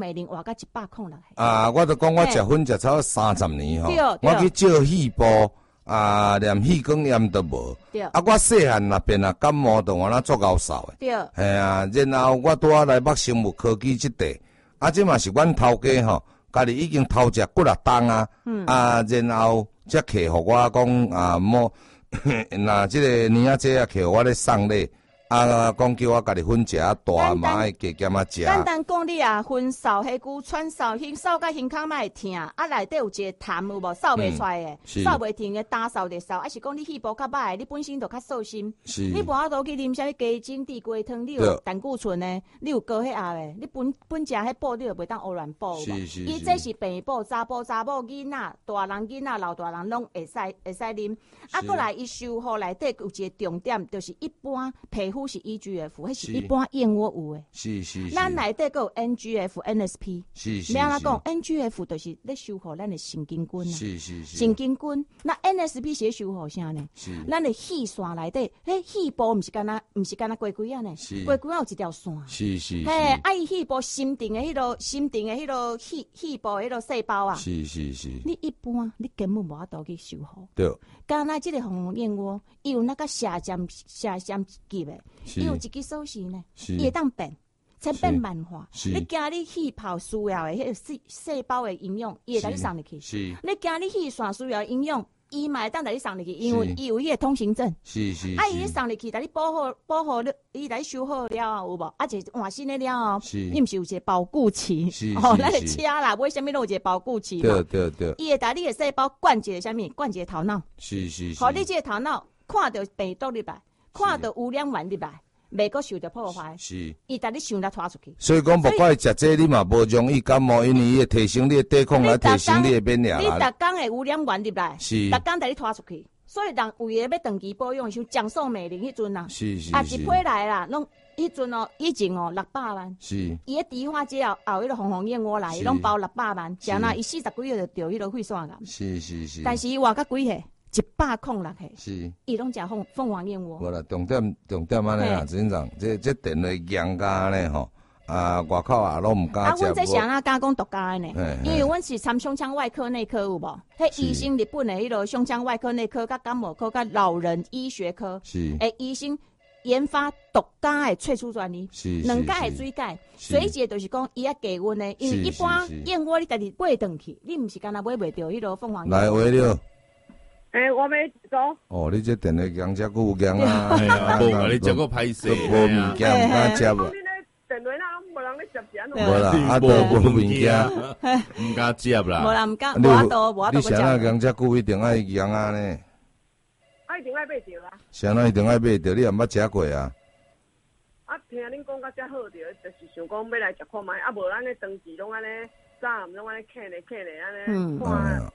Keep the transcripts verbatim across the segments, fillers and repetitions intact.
美玲活到一百空六岁。 啊，我都讲我食薰食超过三十年吼，我去照细部啊，连气管炎都无。啊，我细汉那边啊感冒都我那作高烧的。对。系啊，然后我拄啊来北生物科技这地，啊，这嘛是阮头家吼，家己已经偷食几啊档啊。嗯。啊，然后才客互我讲啊，莫那这个年仔这啊客互我咧送礼。啊，讲叫我家己分食啊大嘛，爱加减啊食。 简单讲，你啊，分扫迄句喘扫，胸扫甲胸腔嘛会痛，啊内底有一个痰有无扫袂出来诶，扫袂停诶，打扫着扫，啊是讲你气部较歹，你本身就较燥心。是。你无法度去啉啥物鸡精地龟汤，你有胆固醇诶，你有高血压诶，你本本食迄补你就袂当胡乱补。是是是。伊这是病补，查甫查某囡仔、大人囡仔、老大人拢会使会使啉。啊，过来伊修复内底有一个重点，就是一般皮肤。是 E G F， 迄是一般燕窝有诶。是是是。咱内底佫有 N G F、N S P。是是是。咩啊讲 ？N G F 就是咧修复咱诶神经根啊。是是是。神经根，那 N S P 是咧修复啥呢？是。咱诶气线内底，迄气部毋是干那，毋是干那龟龟啊呢？是。龟龟啊有一条线。是是是。嘿，啊伊气部心顶诶迄落心顶诶迄落气气部迄落细胞啊。是是是。你一般你根本无法度去修复。对。干那即个红红燕窝，伊有那个下降下降级诶。伊有一支锁匙呢，伊会当变，才变漫画。你惊你气泡需要的迄个细细胞的营养，伊会甲你送入去。是，你惊你气线需要营养，伊嘛会当甲你送入去，因为伊有迄个通行证。是是。啊，伊送入去，甲你保护保护你，伊来修好了后有无？啊，一换新的了后，你毋是有一个保固期？是。哦，咱的车啦，买啥物都有一个保固期嘛。对对对。伊会甲你的细胞灌一个啥物？灌一个头脑。是是是。互你这个头脑看到病毒入来。看到污染源入来，袂阁受到破坏，是伊带你想来拖出去。所以讲，不管食这你嘛无容易感冒，因为伊会提升你的抵抗力，提升你的免疫力。你逐工的污染源入来，是逐工带你拖出去。所以人为了要长期保养，像江宋美龄迄阵啊，是是啊一批来啦，拢迄阵哦，以前哦六百万，是伊个猪化之后，后迄个红红燕窝来，伊拢包六百万，食那伊四十几个就着迄个肺腺癌。是是是。但是伊活到几岁？一百空六岁，是，伊拢食凤凤凰燕窝。无啦，重点重点安尼啦，执行长，这这电话严家呢吼，啊，外口啊拢毋敢食。啊，阮这是安那加工独家的呢，因为阮是参胸腔外科内科有无？迄医生日本的迄个胸腔外科内科、甲感冒科、甲老人医学科，是，诶，医生研发独家的萃取专利，是，两家的水解，水解就是讲伊啊低温的，因为一般燕窝你家己买转去，你毋是干那买袂着迄个凤凰燕窝。来，喂了。诶，我要走。哦，你这电话讲遮久讲啊，无你这个歹势，无物件毋敢接啊。你咧电话那无人咧接电，无啦，啊都无物件，毋敢接啦。无人毋敢，无法度，无法度。你谁那讲遮久一定爱讲啊呢？啊，一定爱买着啊。谁那一定爱买着？你也毋捌食过啊？啊，听恁讲甲遮好着，就是想讲要来食看卖，啊无咱咧长期拢安尼，早暗拢安尼囥咧囥咧安尼看。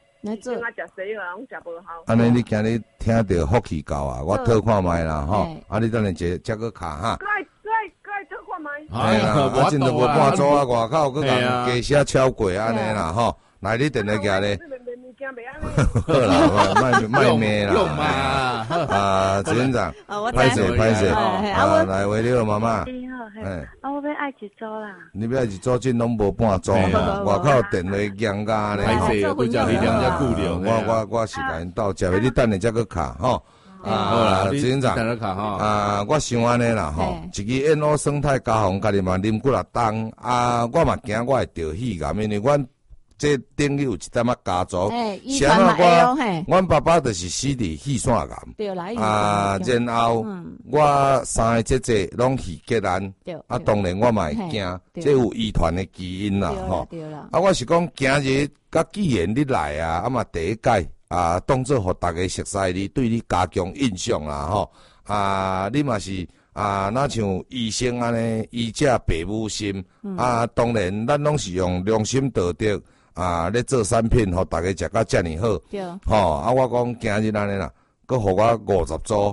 安尼你今日听到福气够啊，我讨看卖啦吼，啊你等下坐接个卡哈。该该该讨看卖。哎呀，我真都无半组啊，外口佮人加写超过安尼啦吼，来你电话寄咧。好啦，卖卖咩啦？啊，执行长，拍摄拍摄，啊来为了妈妈。哎，啊，我要爱一组啦。你要爱一组，真拢无半组嘛。外口电话严加咧，歹势，不叫你两只久了。我我我时间到，食未你等下才去卡吼。啊，执行长，啊，我想安尼啦吼，一支燕窝生态加红，家己嘛啉几啊档，啊，我嘛惊我会着肺癌，因为阮。这等于有一点仔家族，像我，阮爸爸就是死伫肺腺癌，对啦，啊，然后我三个姐姐拢肺结癌，啊，当然我嘛会惊，这有遗传的基因啦，吼，啊，我是讲今日，甲既然你来啊，啊嘛第一届啊，当做互大家熟悉你，对你加强印象啦，吼，啊，你嘛是。啊，那像医生安尼，医者爸母心，嗯、啊，当然咱拢是用良心道德啊，咧做产品，互大家食甲遮尔好，对，吼、哦，啊，我讲今日安尼啦，佮互我五十组，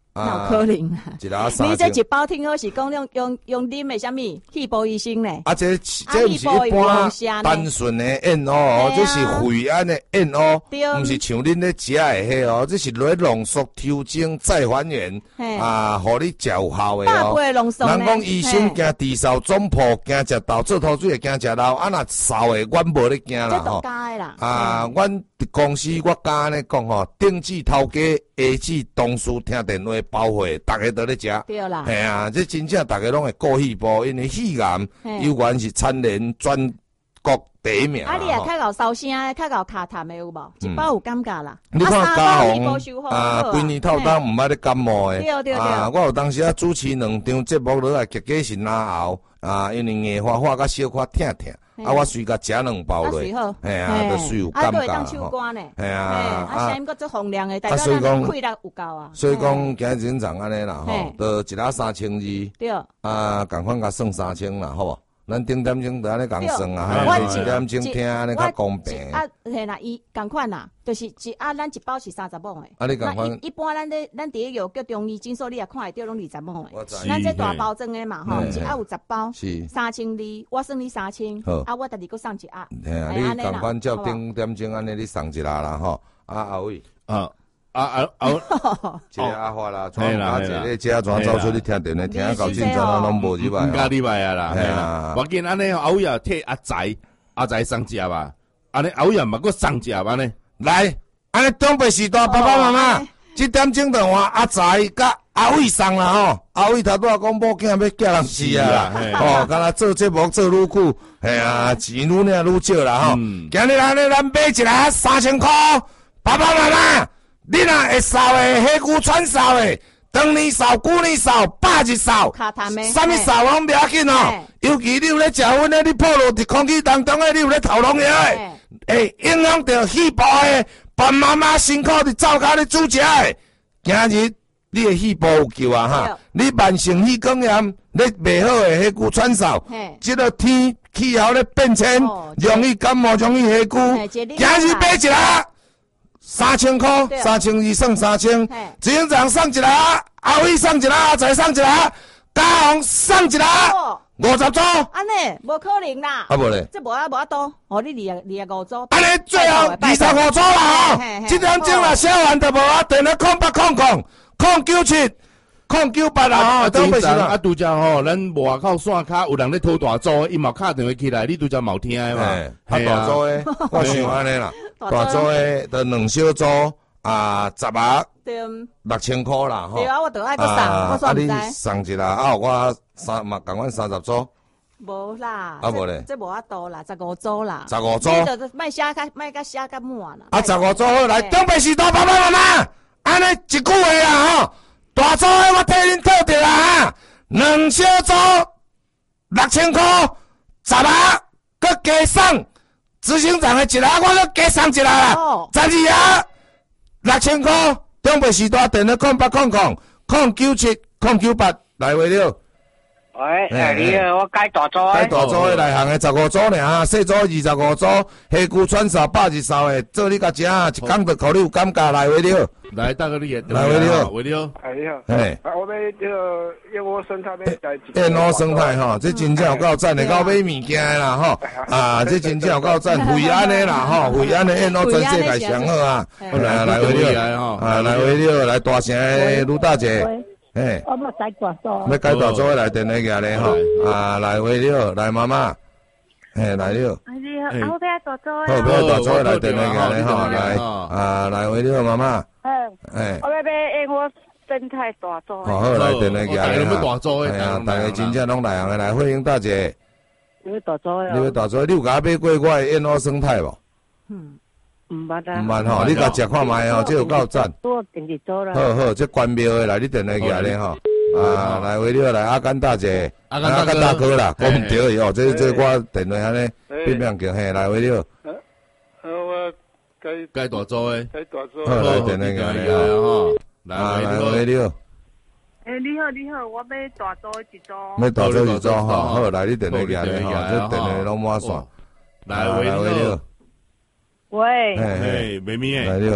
哪可能啊？ 一粒三千。 你这一包听好是讲用用用啉的什么气泡医生呢？ 啊，这这不是一般单纯的燕窝哦，这是惠安的燕窝，不是像恁咧食的迄哦，这是来浓缩、调整、再还原啊，互你食有效的哦。 百倍浓缩呢。 人讲医生惊猪潲总铺，惊食豆做土水，惊食肉，啊若潲的，阮无咧惊啦吼。啊，阮公司我敢安尼讲吼，顶级头家、下级同事听电话包货，大家都咧食。 对啦。 系啊，这真正大家拢会顾肺部，因为肺癌有关是蝉联全国第一名。 啊，你也较搞烧声，较搞卡痰的有无？一包有感觉啦。 你看嘉宏啊，规年透当毋捌咧感冒的。 对对对。 啊，我有当时啊主持两场节目落来，结果是哪后啊，因为硬化化甲小可疼疼。啊，我随甲食两包落，嘿啊，就随有感觉。啊， 当手歌呢？ 嘿啊， 啊，声音阁足洪亮的，大家咱气力有够啊。 所以讲，今日真安尼啦，吼，都一粒三千二。 对。 啊，共款甲算三千啦，好无？咱顶点钟就安尼共算啊，我一点钟听安尼较公平。 啊，嘿啦，伊共款啦，就是一啊，咱一包是三十蚊的。 啊，你共款。 一般咱咧，咱第一药叫中医诊所，你也看会到拢二十蚊的。我知。咱这大包装的嘛，吼，一盒有十包，是三千二，我算你三千。好。啊，我特地搁送一盒。 嘿啊，你共款照顶点钟安尼，你送一盒啦，吼。啊，阿伟。啊。啊啊啊！这阿花啦，从阿姐咧遮怎走出去听电话，听啊到现在拢无入来， 唔加入来啊啦，系啊！我见安尼阿伟啊替阿仔阿仔送只吧，安尼阿伟啊嘛搁送只吧呢？ 来，安尼东北时代爸爸妈妈，这点钟的话阿仔甲阿伟送啦吼，阿伟头拄仔讲某囝要叫人死啊，哦，敢若做节目做愈久，系啊，钱愈领愈少啦吼。今日安尼咱买一个三千块，爸爸妈妈。你若会扫的，黑骨串扫的，当年扫、旧年扫、百日扫，啥物扫拢不要紧哦。尤其你有咧食薰的，你暴露伫空气当中的，你有咧头农药的，会影响到肺部的。爸妈妈辛苦伫灶骹咧煮食的，今日你的肺部有救啊哈！你慢性肺管炎，你袂好的黑骨串扫，即个天气候咧变迁，容易感冒，容易黑骨。今日买一个。三千块，三千二算三千，执行长送一个，阿伟送一个，阿仔送一个，嘉宏送一个，五十组。 安尼无可能啦。 啊无咧， 这无啊无啊多，哦你二二啊五组。 安尼最后二十五组啦吼，这点钟啦，小完都无啊，电话空八空空空九七空九八啦吼， 都袂是啦。啊，拄则吼，咱外口线卡有人咧偷大组，伊嘛敲电话起来，你拄则冇听诶嘛？ 啊，大组诶，我想安尼啦。大组诶，得两小组啊，十啊，六千块啦，吼。 对啊，我都爱个送，我算唔知。 啊，你送一啦，啊，我三嘛，共阮三十组。 无啦， 啊无咧， 这无啊多啦，十五组啦。 十五组。 你就卖写较卖甲写较满啦。 啊，十五组好来，东北时代爸爸妈妈，安尼一句话啊，吼，大组诶，我替恁套着啦哈，两小组六千块，十啊，搁加送。执行长的一啦，我搁加送一啦，十二啊，六千块。东北时代电话空八空空空九七空九八来回了。 喂，哎，你好，我改大组改大组的内行的十五组尔，细组二十五组，黑骨串烧、百日烧的，做你甲食，一工就靠你有感觉来回了。 来，大哥你也来回了， 回了。 哎呀， 哎， 我要这个燕窝生态要改。 燕窝生态吼，这真正有够赞的，到买物件的啦吼，啊，这真正有够赞，惠安的啦吼，惠安的燕窝全世界上好啊。来来回了，啊来回了，来大声的卢大姐。诶， 我要改大组， 要改大组的来电话过来吼，啊，来回了，来妈妈，诶，来了。 你好，我要大组好，不要大组的来电话过来吼，来，啊，来回了，妈妈。 嗯， 诶， 我要买燕窝生态大组。 好，好，来电话过来哈。大组的， 哎呀，大家真正拢来行的，来欢迎大姐。 你要大组的。 你要大组，你有甲买过我的燕窝生态无？ 嗯。唔捌啊， 唔捌吼，你甲食看卖吼，这有够赞。 我定日做啦。 好好，这关庙的来，你电话过来吼。啊，来回了来阿甘大姐，阿甘大哥啦，讲唔对哦，这这我电话安尼变变叫嘿，来回了。 啊，我改改大组的， 改大组。 好，来电话过来吼，来来回了。 诶，你好你好，我要大组一组。 要大组一组吼，好来你电话过来吼，这电话拢满线。 来回了。 喂， 嘿， 美咪诶， 来了，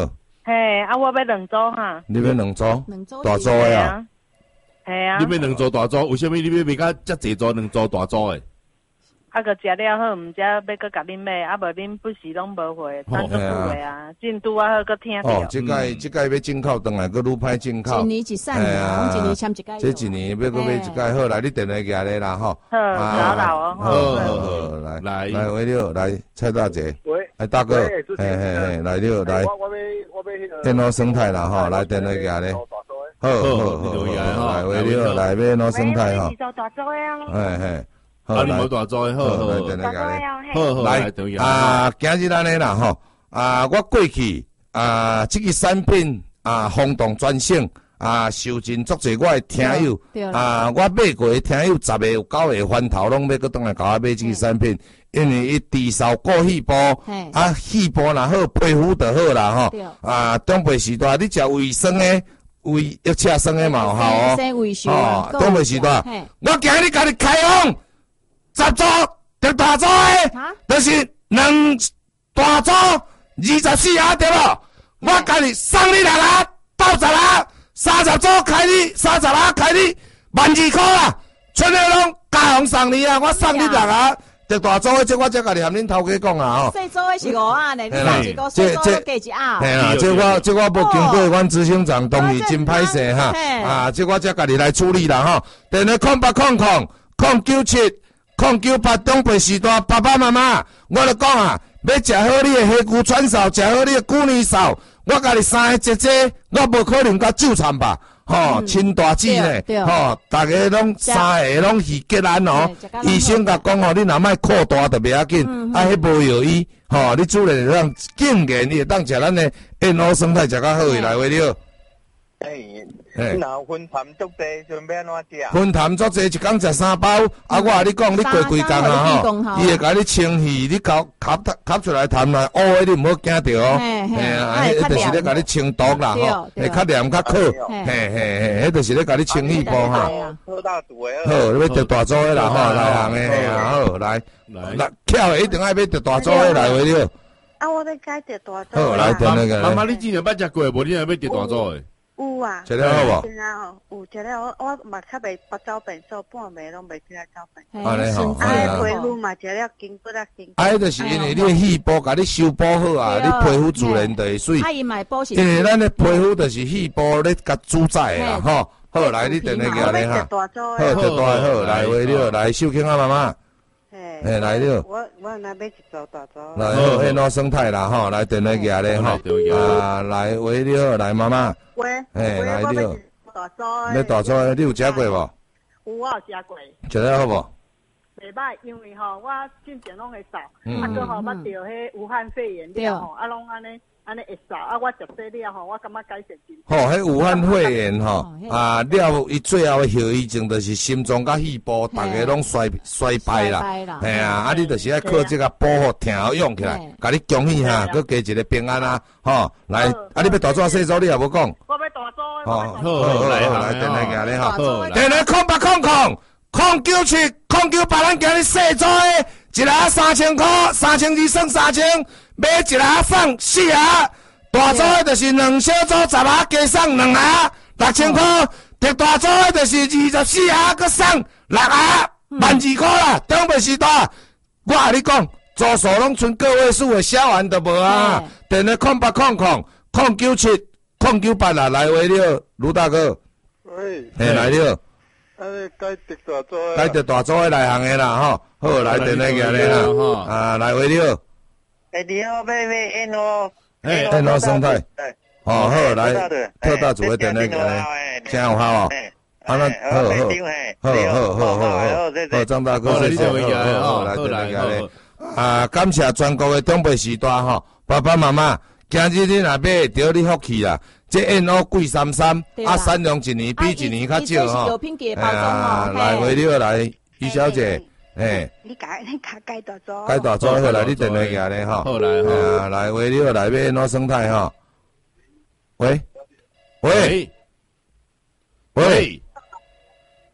嘿，啊，我要两组哈。 你要两组？ 两组大组的啊？ 系啊。 你要两组大组，为什么你要买甲遮济组两组大组的？ 啊，个食了好，毋知要搁甲恁买，啊无恁不时拢无回，等足久的啊，进度啊好，搁听到。 哦，即届即届要进口转来，搁愈歹进口。 一年一散的，讲一年签一届。 这一年要搁买一届，好来，你电话举咧啦吼。 好，老老哦。 好好好，来来来，喂了，来蔡大姐。 喂。 哎，大哥，嘿嘿嘿，来了来。 我我要我要迄个。 电脑生态啦吼，来电话举咧。好好好，来喂了，来电脑生态吼。 大组的啊。 嘿嘿。 好，你无大组的，好好， 好好来啊！今日安尼啦吼啊！我过去啊，这个产品啊，轰动全省啊，受尽足侪我的听友啊，我买过的听友十个有九个翻头，拢要搁倒来甲我买这个产品，因为伊治疗过细胞啊，细胞若好，皮肤就好啦吼啊！长辈时代你食胃酸的、胃要吃酸的嘛有效哦，哦，长辈时代，我今日甲你开放。十组得大组的，就是两大组二十四盒对无？我甲你送你六盒，到十盒，三十组开你，三十盒开你，万二块啦！剩的拢加红送你啊！我送你六盒，得大组的，这我才甲你含恁头家讲啊吼。 细组的是五盒呢，你送一个，细组都加一盒。 嘿啦，这我这我无经过阮执行长同意，真歹势哈。啊，这我才甲你来处理啦吼。电话空八空空空九七。空九八长辈时代，爸爸妈妈，我就讲啊，要食好你的虾骨串烧，食好你的古年烧，我甲你三个姐姐，我无可能甲纠缠吧？吼，亲大姊呢？吼，大家拢三个拢是结案哦。医生甲讲吼，你若莫扩大就袂要紧，啊，迄无药医，吼，你主人让竟然你会当食咱的燕窝生态食较好，来为了。 诶，你若分摊足济，就要安怎食？ 分摊足济，一工食三包。啊，我甲你讲，你过几工啊吼，伊会甲你清气，你搞吸吸出来痰来，乌的你毋好惊着哦。嘿啊，迄就是咧甲你清毒啦吼，会较黏较靠。嘿嘿嘿，迄就是咧甲你清气泡哈。 好大肚的。 好，你要得大组的啦吼，来行的嘿啊，好来来，巧的一定爱要得大组的来为了。 啊，我要改得大组。 好，来等那个。 妈妈，你之前捌食过无？你若要得大组的？ 有啊， 食了好无？ 有啊，有食了，我我嘛较袂八走便所，半暝拢袂起来走便。 安尼吼， 啊，皮肤嘛食了筋骨啊筋。 啊，迄就是因为你的细胞甲你修补好啊，你皮肤自然就会水。 啊，伊嘛保湿。 因为咱的皮肤就是细胞咧甲主宰的啦，吼。好，来你等下个咧哈。好，得大好，来为了来秀卿啊妈妈。嘿，来了。 我我那要一组大组。 来好，迄喏生态啦吼，来等下个咧吼。啊，来为了来妈妈。 喂。 嘿，来了。 大组。 要大组，你有食过无？ 有，我有食过。 食了好无？ 袂歹，因为吼，我进前拢会扫，啊，搁吼捌着迄武汉肺炎了吼，啊，拢安尼。安尼会扫啊！我食这了吼，我感觉改善真。吼， 迄武汉肺炎吼啊，了伊最后的后遗症就是心脏甲细胞，大家拢衰衰败啦。系啊，啊你就是爱靠这个保护挺好用起来，甲你恭喜哈，佮加一个平安啊！吼，来，啊你要大做细做你也无讲。 我要大做。 好，好，好，来，等下个咧吼，等下空八空空空九七空九八，咱今日细做的，一盒三千块，三千二算三千。买一盒送四盒，大组的就是两小组十盒加送两盒，六千块；特大组的就是二十四盒，佮送六盒，万二块啦。长辈时代，我甲你讲，做数拢剩个位数的小完都无啊。电话空八空空空九七空九八啦，来为了卢大哥。 喂。 嘿，来了。 啊，改特大组的。 改特大组的来行的啦，吼。好，来电话个咧啦，啊，来为了。 哎，你好，妹妹，燕窝， 燕窝生态，哦好，来特大组的电话个咧，真有效哦，啊那好好好好好好好，好张大哥，谢谢，好好来电话个咧，啊感谢全国的长辈时代吼，爸爸妈妈，今日你若买着你福气啦，这燕窝贵三三，啊产量一年比一年较少吼，哎呀，来为了来于小姐。诶， 你改你改改大组， 改大组好来，你电话个咧吼， 好来， 啊来为了来买喏生态吼，喂喂喂，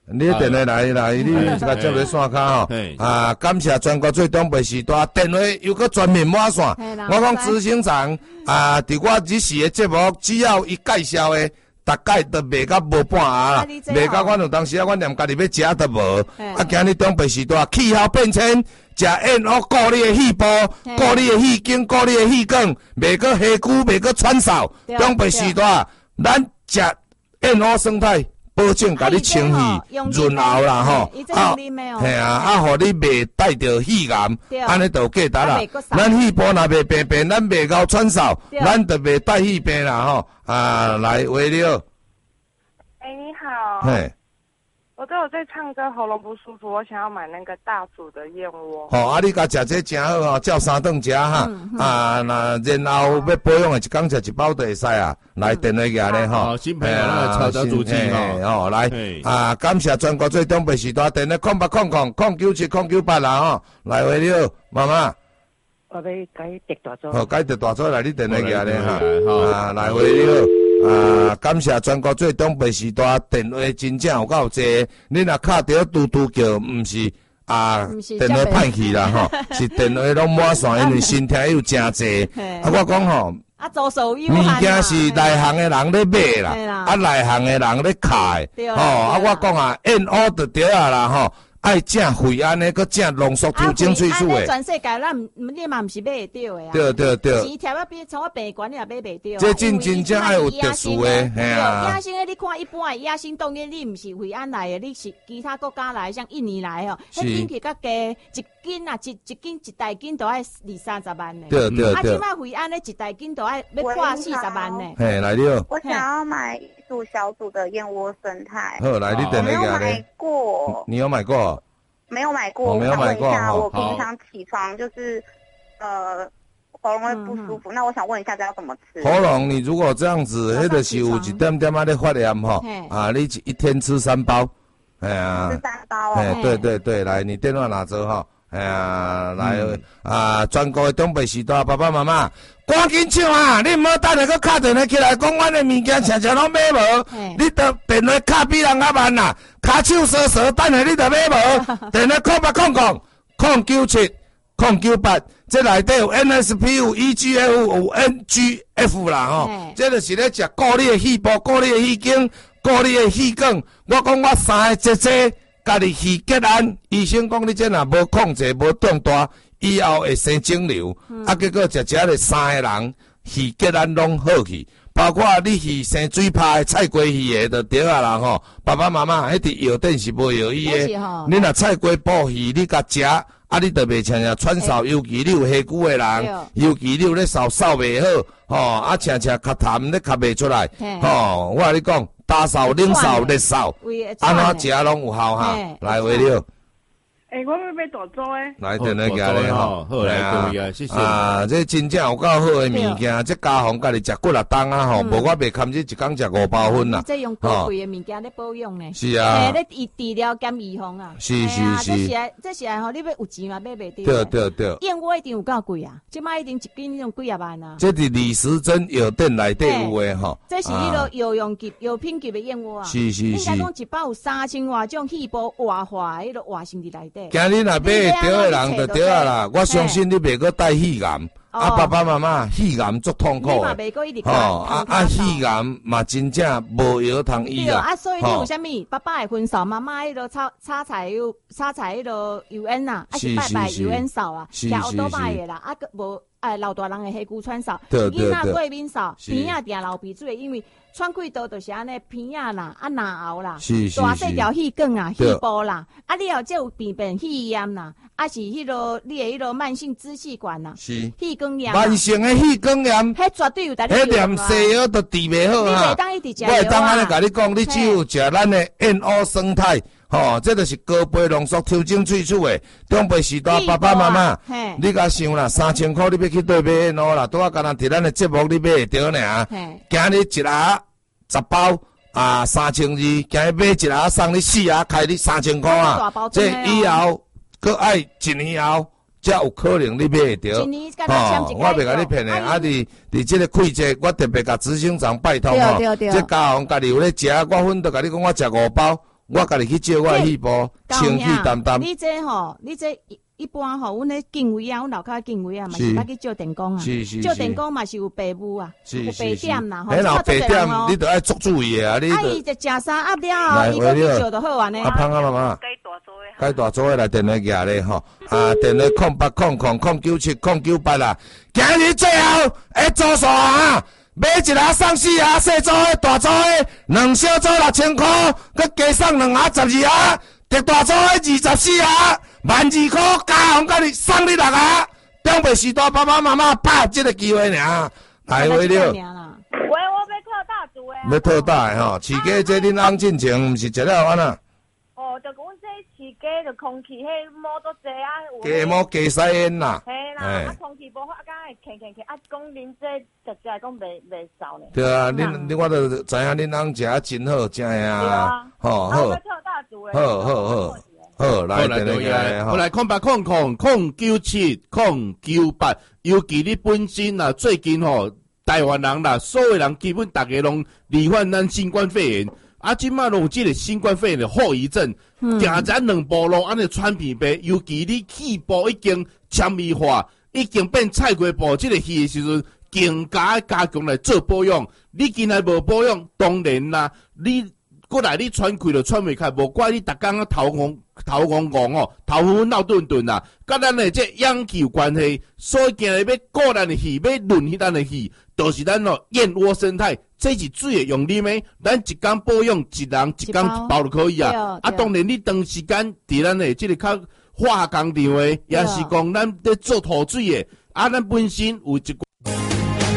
你电话来来，你甲接落线卡吼。啊，感谢全国最东北时代电话又搁全面满线。我讲执行长啊，伫我日时的节目，只要伊介绍的，大概都卖到无半下啦，卖到阮有当时啊，阮连家己要食都无。啊，今日东北时代气候变迁，食燕窝顾你的细胞，顾你的细筋，顾你的细管，袂搁下久，袂搁喘嗽。东北时代，咱食燕窝生态。保证甲你清气润喉啦吼，啊，嘿啊，啊，互你袂带着肺癌，安尼就有价值啦。咱肺部若袂病病，咱袂够喘嗽，咱就袂带肺病啦吼。啊，来，喂了。 哎，你好。嘿。我都有在唱歌，喉咙不舒服，我想要买那个大组的燕窝。 好、哦，啊，你甲食这真好吼，照三顿食哈。嗯嗯、啊，那然后要保养的，一工食一包就会使啊。来，电话下咧吼。 新朋友那个超标主机吼。哦，来，啊，感谢全国最东北时代电话空八空空空九七空九八啦吼。来，喂了，妈妈。 我要改特大组。 好，改特大组来，你电话下咧哈。啊，来，喂了。啊！感谢全国最东北时代电话真正有够济，你若敲着嘟嘟叫，毋是啊电话歹去啦吼，是电话拢满线，因为新听友真济。啊，我讲吼， 啊，左手有物件是内行的人咧买啦，啊内行的人咧开，吼啊，我讲啊，燕窝就对啊啦吼。爱正惠安尼，搁正浓缩调整萃取的。 全世界咱你嘛毋是买得到的啊。 对对对。 钱贴啊比从我病馆你也买袂到。 这真真正爱有特殊的，嘿啊。 雅欣的你看一般的雅欣当然你毋是惠安来的，你是其他国家来，像印尼来哦，迄斤起较低，一斤啊一一斤一大斤都爱二三十万呢。 对对对。啊， 即摆惠安的一大斤都爱要破四十万呢。 嘿，来了。 我想要买一组小组的燕窝生态。 好，来你等那个咧。我没有买过。 你有买过？ 没有买过，我想问一下，我平常起床就是呃喉咙会不舒服，那我想问一下，这要怎么吃？ 喉咙你如果这样子，迄个是有一点点仔咧发炎吼，啊，你一天吃三包，哎呀， 吃三包哎，对对对，来，你电话拿走哈，哎呀，来啊，全国的东北时代爸爸妈妈，赶紧抢啊！你唔好等下个敲电话起来，讲阮的物件常常拢买无，你得电话敲比人较慢啦。卡手瑟瑟，等下你就买无，电话空八空空空九七空九八，这内底有 N S P 有 E G F 有 N G F 啦吼，这就是咧食顾你的细胞、顾你的细筋、顾你的细管。我讲我三个节节，家己气结安，医生讲你这若无控制、无长大，以后会生肿瘤，嗯、啊结果食食咧三个人气结安拢好去。包括你是生水泡的、菜瓜鱼的，就对啊啦吼。爸爸妈妈，迄伫药店是无药医的。你若菜瓜布鱼，你甲食，啊，你就袂常常喘嗽，尤其你有下久的人，尤其你有咧嗽嗽袂好，吼，啊，常常咳痰咧咳袂出来，吼。我甲你讲，大嗽、冷嗽、热嗽，安怎食拢有效哈。来，为了。 诶、欸，我要买大组诶。 来，等下家咧吼， 好来各位啊，谢谢。 啊，这真正有够好诶物件，这家红家己食几粒冬啊吼，无我袂堪这一工食五包分啦。 这用高贵诶物件咧保养呢。 是啊。 诶，咧治治疗兼预防啊。 是是是。 这是啊，这是啊吼，你要有钱嘛买袂到。 对对对。 燕窝一定有够贵啊，即摆一定一斤种几啊万啊。 这伫李时珍药店内底有诶吼。 这是迄个药用级、药品级诶燕窝啊。 是是是。 应该讲一包有三千外种细胞活化迄个活性伫内底。 今日若买。对的人就对啊啦，我相信你袂阁带肺癌，啊爸爸妈妈肺癌足痛苦的，吼啊啊肺癌嘛真正无药通医啦。 啊，所以你有啥物？爸爸会分扫，妈妈迄个炒炒菜有炒菜迄个油烟呐，啊是拜拜油烟扫啊，吃好多拜的啦，啊个无哎老大人的黑骨川扫，囡仔过敏扫，鼻仔定流鼻水，因为喘气道就是安尼鼻仔啦，啊牙喉啦，大细条气管啊，气部啦，啊你后这有病变肺炎啦，啊是迄个你的迄个慢性支气管啦， 是气管炎， 慢性的气管炎， 迄绝对有得你迄念西药都治袂好啊！ 你袂当一直食药啊！ 我会当安尼甲你讲，你只有食咱的燕窝生态。吼，这就是高倍浓缩调整萃取的，中辈时代爸爸妈妈，你甲想啦，三千块你要去对买燕窝啦，拄啊干那伫咱的节目你买会着尔，今日一盒十包啊三千二，今日买一盒送你四盒，开你三千块啊，这以后搁爱一年后才有可能你买会着，吼，我袂甲你骗的，啊伫伫这个季节，我特别甲执行长拜托吼，这家红家己有咧食，我分都甲你讲，我食五包。 我家己去借我气泡，清气淡淡。 你这吼，你这一一般吼，阮咧敬畏啊，阮楼骹敬畏啊，嘛是捌去照电工啊。 是是照电工嘛是有白雾啊，有白点啦。 哎，若白点，你着爱足注意啊！你。啊， 伊就食衫压了，伊去照就好完呢。 啊，芳啊妈妈。 该大做诶。 该大做诶来电话举咧吼，啊，电话空八空空空九七空九八啦。今日最后诶，组数啊！买一盒送四盒，小组的、大组的，两小组六千块，佮加送两盒十二盒，特大组的二十四盒，万二块加红甲你送你六盒，准备时代爸爸妈妈把握这个机会尔，来回了。 喂，我要套大组诶。 要套大诶吼，饲鸡这恁翁进前毋是食了安那？ 哦，就阮这饲鸡就空气，迄摸都济啊。 鸡摸鸡屎烟啦。 嘿啦，啊空气无法讲会咳咳咳，啊讲恁这食食讲袂袂少呢。 对啊，恁恁我都知影恁翁食啊真好，真呀。对啊。吼好。好好好。好来电话好来，空八空空空九七空九八，尤其你本身啊，最近吼台湾人啦，所有人基本大家拢罹患咱新冠肺炎。啊，即马拢有即个新冠肺炎的后遗症，行前两步路安尼喘鼻鼻，尤其你气部已经纤维化，已经变菜瓜布即个气的时阵，更加加强来做保养。你今来无保养，当然啦，你过来你喘气就喘袂开，无怪你逐工啊头红头红红哦，头昏脑顿顿啦，甲咱的这氧气有关系，所以今日要顾咱的气，要润迄咱的气，就是咱哦燕窝生态。这是水的用啉的，咱一工保养一人一工一包就可以啊。啊，当然你长时间伫咱的这个较化工厂的，也是讲咱在做土水的，啊，咱本身有一。